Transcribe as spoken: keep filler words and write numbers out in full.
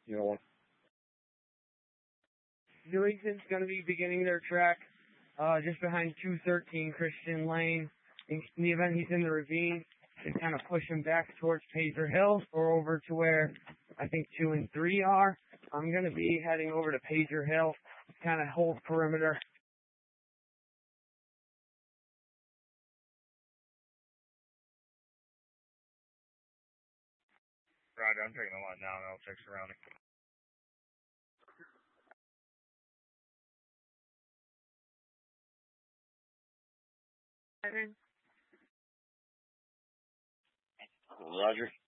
You know what? Newington's going to be beginning their track uh, just behind two thirteen Christian Lane. In the event he's in the ravine, to kind of push him back towards Pazer Hill or over to where I think two and three are. I'm going to be heading over to Pazer Hill, kind of hold perimeter. Roger, I'm taking a line down and I'll check surrounding. Roger.